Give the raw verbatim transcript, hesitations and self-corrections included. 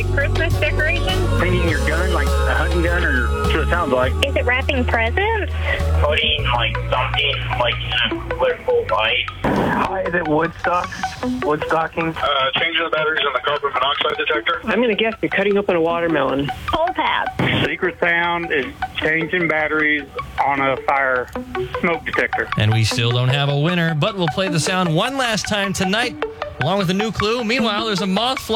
like Christmas decorations? Painting your gun, like a hunting gun, or that's what it sounds like. Is it wrapping presents? Putting like something like in a political light. Hi, is it Woodstock? Woodstocking? Uh, changing the batteries in the carbon monoxide detector. I'm going to guess you're cutting open a watermelon. Pole pads. Secret sound is changing batteries on a fire smoke detector. And we still don't have a winner, but we'll play the sound one last time tonight, along with a new clue. Meanwhile, there's a moth